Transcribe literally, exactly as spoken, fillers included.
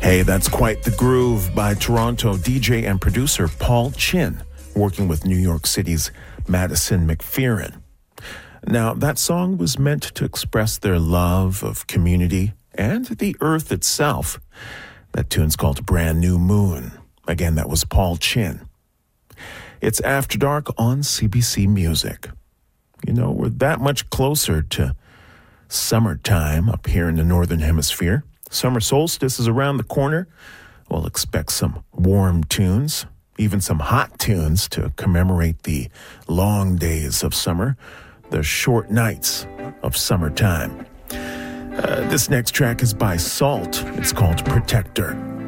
Hey, that's quite the groove by Toronto D J and producer Paul Chin, working with New York City's Madison McPherson. Now, that song was meant to express their love of community and the earth itself. That tune's called Brand New Moon. Again, that was Paul Chin. It's After Dark on C B C Music. You know, we're that much closer to summertime up here in the Northern Hemisphere. Summer solstice is around the corner. We'll expect some warm tunes, even some hot tunes to commemorate the long days of summer, the short nights of summertime. Uh, this next track is by Salt. It's called Protector.